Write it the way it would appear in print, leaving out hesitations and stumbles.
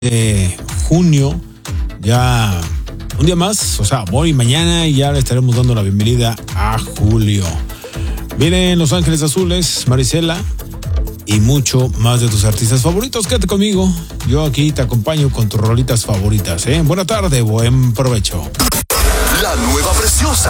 junio, ya un día más, o sea, hoy y mañana, y ya le estaremos dando la bienvenida a julio. Vienen Los Ángeles Azules, Marisela y mucho más de tus artistas favoritos. Quédate conmigo, yo aquí te acompaño con tus rolitas favoritas, ¿eh? Buena tarde, buen provecho. La nueva preciosa